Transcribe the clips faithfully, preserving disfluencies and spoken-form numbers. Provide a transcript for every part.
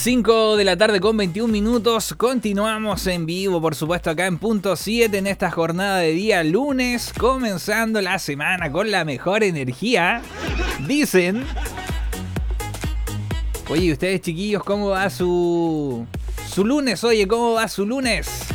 cinco de la tarde con veintiún minutos. Continuamos en vivo, por supuesto, acá en Punto siete en esta jornada de día lunes, comenzando la semana con la mejor energía. Dicen. Oye, ustedes, chiquillos, ¿cómo va su su lunes? Oye, ¿cómo va su lunes?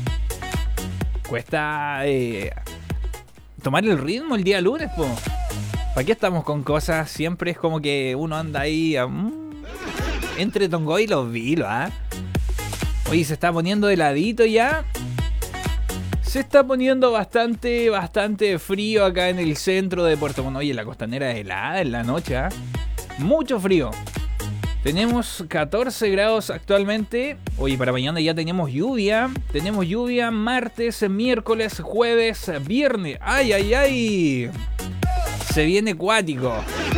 Cuesta eh, tomar el ritmo el día lunes, po. ¿Para qué estamos con cosas? Siempre es como que uno anda ahí um, entre Tongoy y los vilos, ¿ah? ¿eh? Oye, se está poniendo heladito ya. Se está poniendo bastante, bastante frío acá en el centro de Puerto Montt. Oye, la costanera es helada en la noche, ¿ah? ¿eh? Mucho frío. Tenemos catorce grados actualmente. Oye, para mañana ya tenemos lluvia. Tenemos lluvia martes, miércoles, jueves, viernes. ¡Ay, ay, ay! Se viene cuático.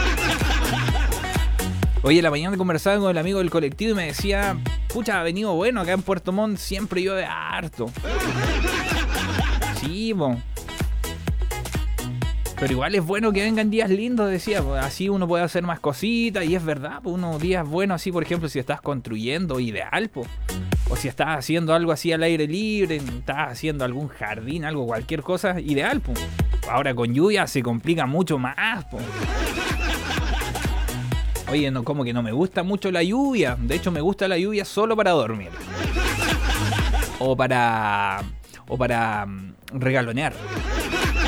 Oye, la mañana conversaba con el amigo del colectivo y me decía: pucha, ha venido bueno, acá en Puerto Montt siempre llueve harto. Sí, bo. Pero igual es bueno que vengan días lindos, decía, así uno puede hacer más cositas. Y es verdad, pues unos días buenos así, por ejemplo, si estás construyendo, ideal, pues. O si estás haciendo algo así al aire libre, estás haciendo algún jardín, algo, cualquier cosa, ideal, pues. Ahora con lluvia se complica mucho más, pues. Oye, no, como que no me gusta mucho la lluvia. De hecho, me gusta la lluvia solo para dormir. O para... O para um, regalonear.